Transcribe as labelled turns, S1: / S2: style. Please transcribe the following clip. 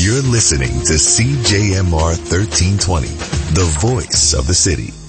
S1: You're listening to CJMR 1320, the voice of the city.